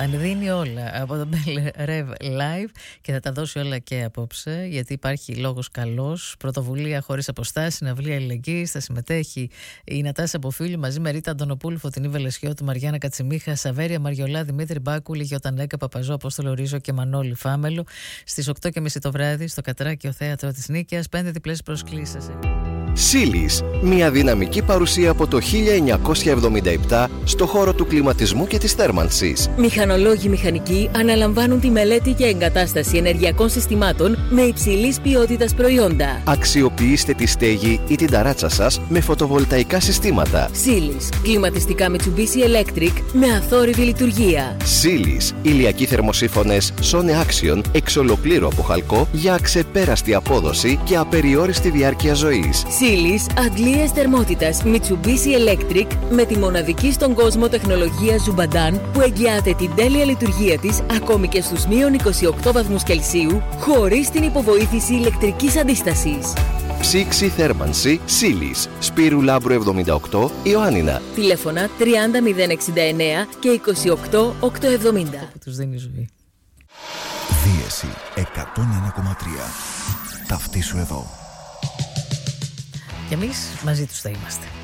Τα δίνει όλα από το Bell Rev Live και θα τα δώσει όλα και απόψε, γιατί υπάρχει λόγος καλός. Πρωτοβουλία χωρίς αποστάσεις, συναυλία αλληλεγγύης. Θα συμμετέχει η Νατάσα Αποφίλου μαζί με Ρίτα Αντωνοπούλου, Φωτεινή Βελεσιώτου, Μαριάννα Κατσιμίχα, Σαβέρια Μαριολά, Δημήτρη Μπάκουλη, Γιωτανέκα Παπαζό, Απόστολο Ρίζο και Μανώλη Φάμελου στις 8.30 το βράδυ στο Κατράκιο Θέατρο της Νίκαιας. 5 διπλές προσκλήσεις. Σίλις, μια δυναμική παρουσία από το 1977 στο χώρο του κλιματισμού και της θέρμανσης. Μηχανολόγοι μηχανικοί αναλαμβάνουν τη μελέτη και εγκατάσταση ενεργειακών συστημάτων με υψηλής ποιότητας προϊόντα. Αξιοποιήστε τη στέγη ή την ταράτσα σας με φωτοβολταϊκά συστήματα. Σίλις, κλιματιστικά Mitsubishi Electric με αθόρυβη λειτουργία. Σίλις, ηλιακοί θερμοσύφωνες Sone Action εξ ολοκλήρου από χαλκό για αξεπέραστη απόδοση και απεριόριστη διάρκεια ζωής. Σίλις, αντλίες θερμότητας Mitsubishi Electric με τη μοναδική στον κόσμο τεχνολογία Zubadan που εγγυάται την τέλεια λειτουργία της ακόμη και στους μείον 28 βαθμούς Κελσίου χωρίς την υποβοήθηση ηλεκτρικής αντίστασης. Ψήξη θέρμανση Σίλις, Σπύρου Λάμπρου 78, Ιωάννινα. Τηλέφωνα 30069 και 28870. Που τους δίνει ζωή. Δίεση 101,3. Ταυτίσου εδώ. Και εμείς μαζί τους θα είμαστε.